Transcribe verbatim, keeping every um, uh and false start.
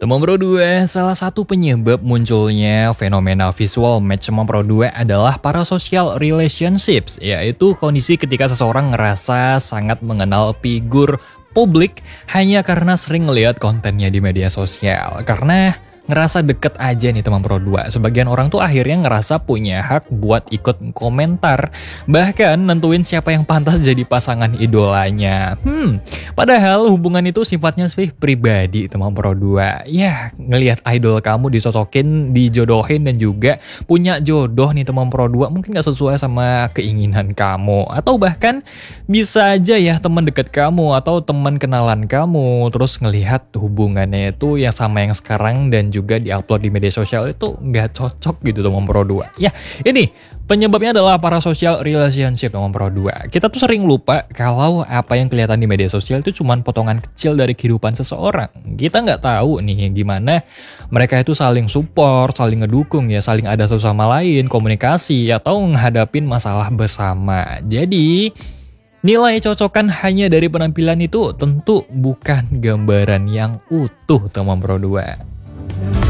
Teman Pro dua, salah satu penyebab munculnya fenomena visual match Teman Pro dua adalah parasocial relationships, yaitu kondisi ketika seseorang ngerasa sangat mengenal figur publik hanya karena sering ngelihat kontennya di media sosial. Karena ngerasa deket aja nih teman Pro dua. Sebagian orang tuh akhirnya ngerasa punya hak buat ikut komentar. Bahkan nentuin siapa yang pantas jadi pasangan idolanya. Hmm, padahal hubungan itu sifatnya sih pribadi teman Pro dua. Ya, ngelihat idol kamu disosokin, dijodohin dan juga punya jodoh nih teman Pro dua mungkin gak sesuai sama keinginan kamu. Atau bahkan bisa aja ya teman dekat kamu atau teman kenalan kamu terus ngelihat hubungannya itu yang sama yang sekarang dan juga diupload di media sosial itu nggak cocok gitu teman Pro dua. Ya, ini penyebabnya adalah parasocial relationship teman Pro dua. Kita tuh sering lupa kalau apa yang kelihatan di media sosial itu cuma potongan kecil dari kehidupan seseorang. Kita nggak tahu nih gimana mereka itu saling support, saling ngedukung ya, saling ada satu sama lain, komunikasi atau menghadapin masalah bersama. Jadi nilai cocokan hanya dari penampilan itu tentu bukan gambaran yang utuh teman Pro dua.